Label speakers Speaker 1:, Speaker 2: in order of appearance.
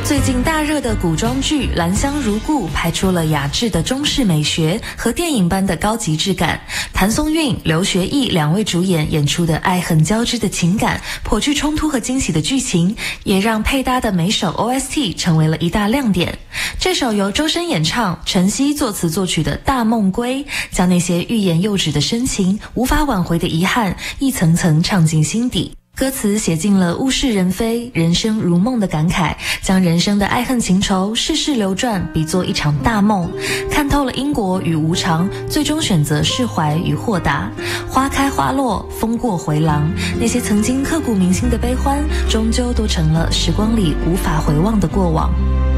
Speaker 1: 最近大热的古装剧《兰香如故》拍出了雅致的中式美学和电影般的高级质感。谭松韵、刘学义两位主演演出的爱恨交织的情感，颇具冲突和惊喜的剧情，也让配搭的每首 OST 成为了一大亮点。这首由周深演唱、陈曦作词作曲的《大梦归》，将那些欲言又止的深情、无法挽回的遗憾，一层层唱进心底。歌词写尽了物是人非、人生如梦的感慨，将人生的爱恨情仇、世事流转比作一场大梦，看透了因果与无常，最终选择释怀与豁达。花开花落，风过回廊，那些曾经刻骨铭心的悲欢，终究都成了时光里无法回望的过往。